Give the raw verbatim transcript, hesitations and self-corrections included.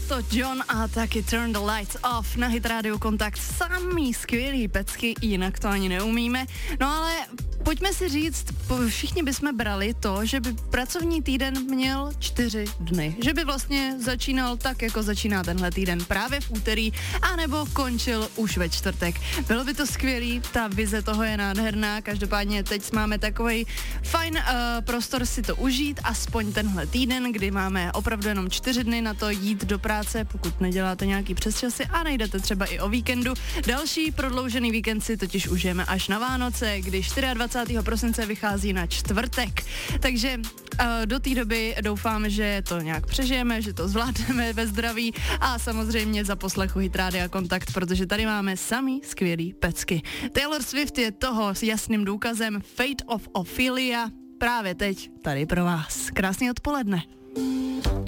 Elton John a taky Turn the Lights Off na Hit Radio Kontakt. Samý skvělý pecky, jinak to ani neumíme. No ale pojďme si říct, všichni bychom brali to, že by pracovní týden měl čtyři dny. Že by vlastně začínal tak, jako začíná tenhle týden právě v úterý, anebo končil už ve čtvrtek. Bylo by to skvělý, ta vize toho je nádherná, každopádně teď máme takovej fajn uh, prostor si to užít, aspoň tenhle týden, kdy máme opravdu jenom čtyři dny na to jít do práce, pokud neděláte nějaký přesčasy a najdete třeba i o víkendu. Další prodloužený víkend si totiž užijeme až na Vánoce, kdy dvacátého čtvrtého prosince vychází na čtvrtek. Takže uh, do té doby doufám, že to nějak přežijeme, že to zvládneme ve zdraví a samozřejmě za poslechu Hit Rádia Kontakt, protože tady máme samý skvělý pecky. Taylor Swift je toho s jasným důkazem. Fate of Ophelia právě teď tady pro vás. Krásný odpoledne.